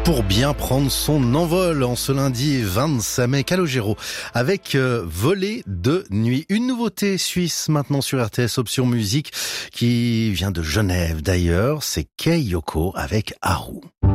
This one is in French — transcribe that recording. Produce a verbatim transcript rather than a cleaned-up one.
Pour bien prendre son envol en ce lundi vingt-cinq mai, Calogero avec euh, Voler de nuit. Une nouveauté suisse maintenant sur R T S Option Musique qui vient de Genève d'ailleurs, c'est Kei Yoko avec Haru.